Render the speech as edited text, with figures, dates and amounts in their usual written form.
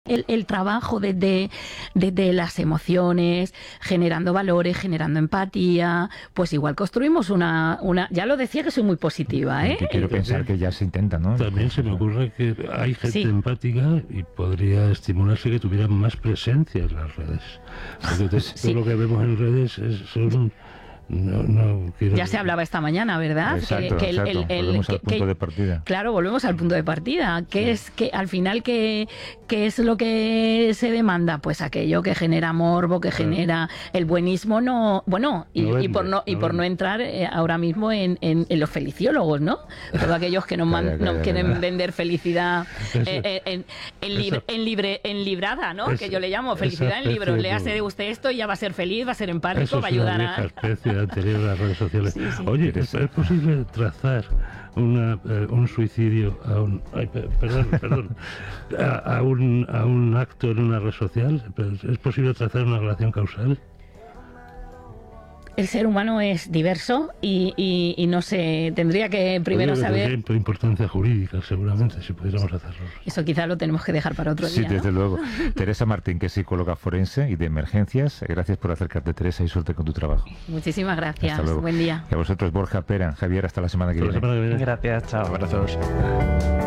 el trabajo desde las emociones, generando valores, generando empatía, pues igual construimos una... Ya lo decía que soy muy positiva, ¿eh? Que quiero pensar que ya se intenta, ¿no? También se me ocurre que hay gente Sí. empática y podría estimularse que tuvieran más presencia en las redes. Porque Sí. todo lo que vemos en redes son... No quiero... Ya se hablaba esta mañana, ¿verdad? Exacto, exacto. Volvemos al punto de partida. Claro, volvemos al punto de partida. Es que al final qué es lo que se demanda? Pues aquello que genera morbo, que genera el buenismo, y por no entrar ahora mismo en los feliciólogos, ¿no? Todos aquellos que nos quieren vender felicidad en librada, ¿no? Que yo le llamo felicidad en libros. Léase usted esto y ya va a ser feliz, va a ser empático, va a ayudar a... Esa especie anterior a las redes sociales. Sí. Oye, ¿es posible trazar un suicidio a un acto en una red social? ¿Es posible trazar una relación causal? El ser humano es diverso y no sé, tendría que primero saber... Tendría importancia jurídica, seguramente, si pudiéramos hacerlo. Eso quizá lo tenemos que dejar para otro día, Sí, desde ¿no? luego. Teresa Martín, que es psicóloga forense y de emergencias. Gracias por acercarte, Teresa, y suerte con tu trabajo. Muchísimas gracias. Hasta luego. Buen día. Y a vosotros, Borja Pera, Javier, hasta la semana que viene. Gracias, chao. Abrazos.